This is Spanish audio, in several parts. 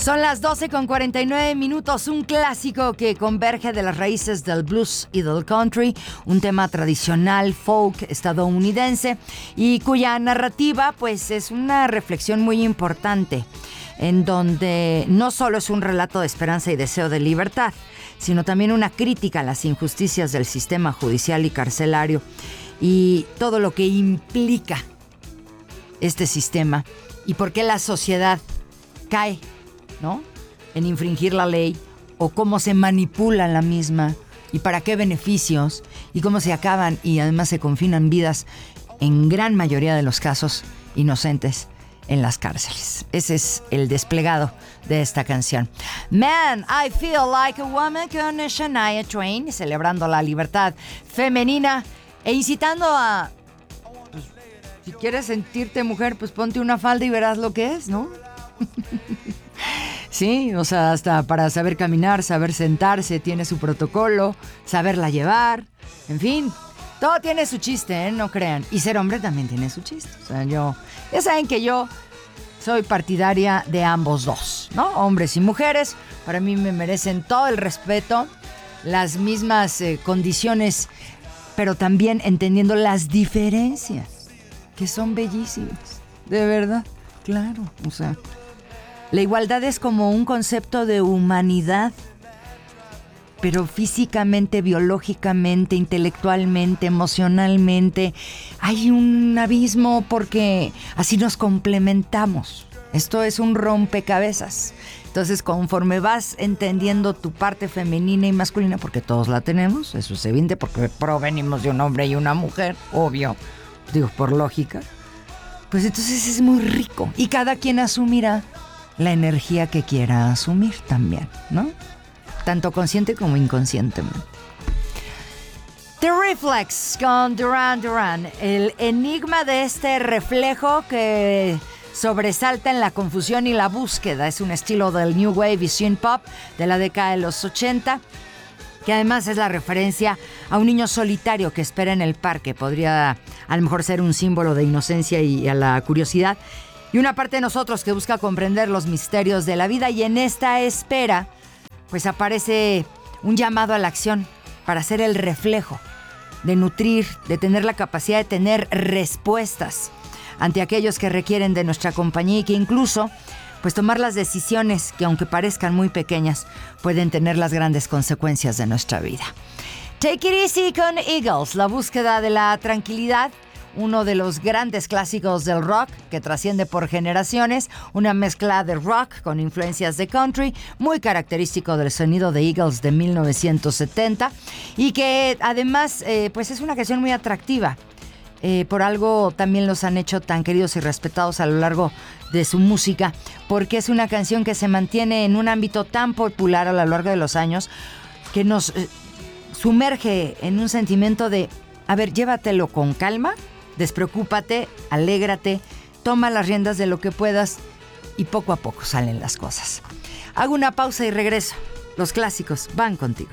Son las 12:49, un clásico que converge de las raíces del blues y del country, un tema tradicional folk estadounidense y cuya narrativa pues es una reflexión muy importante, en donde no solo es un relato de esperanza y deseo de libertad, sino también una crítica a las injusticias del sistema judicial y carcelario y todo lo que implica este sistema y por qué la sociedad cae, ¿no?, en infringir la ley, o cómo se manipula la misma y para qué beneficios y cómo se acaban y además se confinan vidas, en gran mayoría de los casos inocentes, en las cárceles. Ese es el desplegado de esta canción. Man, I Feel Like a Woman con Shania Twain, celebrando la libertad femenina e incitando a, pues, si quieres sentirte mujer, pues ponte una falda y verás lo que es, ¿no? Sí, o sea, hasta para saber caminar, saber sentarse, tiene su protocolo, saberla llevar, en fin, todo tiene su chiste, ¿eh? No crean. Y ser hombre también tiene su chiste. O sea, ya saben que yo soy partidaria de ambos dos, ¿no? Hombres y mujeres, para mí me merecen todo el respeto, las mismas condiciones, pero también entendiendo las diferencias, que son bellísimas, de verdad, claro, o sea. La igualdad es como un concepto de humanidad, pero físicamente, biológicamente, intelectualmente, emocionalmente, hay un abismo porque así nos complementamos. Esto es un rompecabezas. Entonces, conforme vas entendiendo tu parte femenina y masculina, porque todos la tenemos, eso es evidente, porque provenimos de un hombre y una mujer, obvio, digo, por lógica, pues entonces es muy rico. Y cada quien asumirá la energía que quiera asumir también, ¿no? Tanto consciente como inconscientemente. The Reflex con Duran Duran, el enigma de este reflejo que sobresalta en la confusión y la búsqueda. Es un estilo del New Wave y Synth Pop de la década de los 80, que además es la referencia a un niño solitario que espera en el parque. Podría a lo mejor ser un símbolo de inocencia y a la curiosidad, y una parte de nosotros que busca comprender los misterios de la vida, y en esta espera pues aparece un llamado a la acción para ser el reflejo, de nutrir, de tener la capacidad de tener respuestas ante aquellos que requieren de nuestra compañía y que incluso pues tomar las decisiones que, aunque parezcan muy pequeñas, pueden tener las grandes consecuencias de nuestra vida. Take It Easy con Eagles, la búsqueda de la tranquilidad, uno de los grandes clásicos del rock que trasciende por generaciones, una mezcla de rock con influencias de country, muy característico del sonido de Eagles de 1970 y que además pues es una canción muy atractiva. Por algo también los han hecho tan queridos y respetados a lo largo de su música, porque es una canción que se mantiene en un ámbito tan popular a lo largo de los años que nos sumerge en un sentimiento de, a ver, llévatelo con calma, despreocúpate, alégrate, toma las riendas de lo que puedas y poco a poco salen las cosas. Hago una pausa y regreso. Los clásicos van contigo.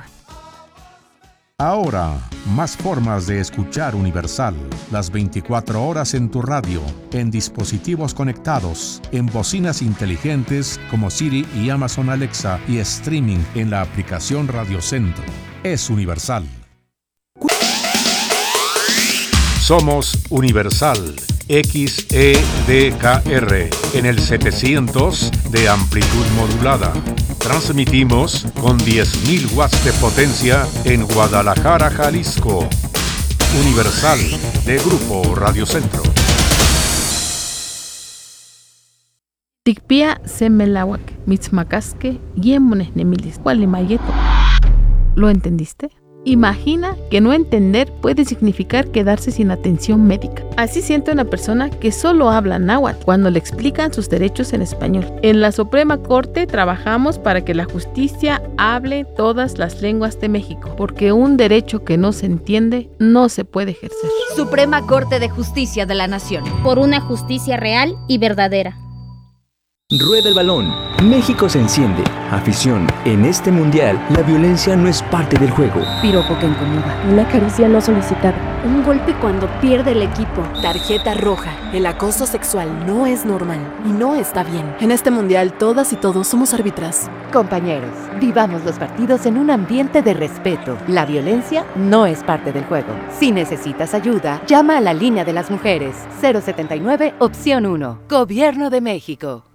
Ahora, más formas de escuchar Universal. Las 24 horas en tu radio, en dispositivos conectados, en bocinas inteligentes como Siri y Amazon Alexa y streaming en la aplicación Radio Centro. Es Universal. Somos Universal XEDKR en el 700 de amplitud modulada. Transmitimos con 10.000 watts de potencia en Guadalajara, Jalisco. Universal de Grupo Radio Centro. Tikpia semelawak, mitzmacasque, yemones nemilis, gualimayeto. ¿Lo entendiste? Imagina que no entender puede significar quedarse sin atención médica. Así siente una persona que solo habla náhuatl cuando le explican sus derechos en español. En la Suprema Corte trabajamos para que la justicia hable todas las lenguas de México, porque un derecho que no se entiende no se puede ejercer. Suprema Corte de Justicia de la Nación. Por una justicia real y verdadera. Rueda el balón. México se enciende. Afición. En este mundial, la violencia no es parte del juego. Piropo que incomoda. Una caricia no solicitada. Un golpe cuando pierde el equipo. Tarjeta roja. El acoso sexual no es normal y no está bien. En este mundial, todas y todos somos árbitras. Compañeros, vivamos los partidos en un ambiente de respeto. La violencia no es parte del juego. Si necesitas ayuda, llama a la línea de las mujeres. 079, opción 1. Gobierno de México.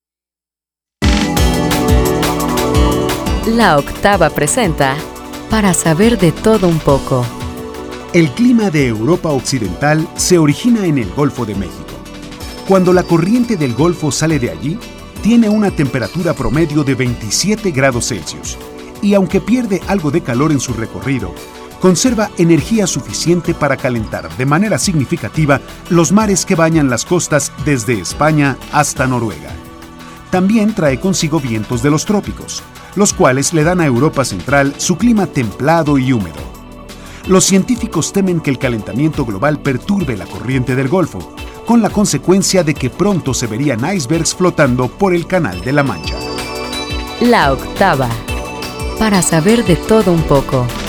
La Octava presenta Para saber de todo un poco. El clima de Europa Occidental se origina en el Golfo de México. Cuando la corriente del Golfo sale de allí, tiene una temperatura promedio de 27 grados Celsius y aunque pierde algo de calor en su recorrido, conserva energía suficiente para calentar de manera significativa los mares que bañan las costas desde España hasta Noruega. También trae consigo vientos de los trópicos, los cuales le dan a Europa Central su clima templado y húmedo. Los científicos temen que el calentamiento global perturbe la corriente del Golfo, con la consecuencia de que pronto se verían icebergs flotando por el Canal de la Mancha. La Octava. Para saber de todo un poco.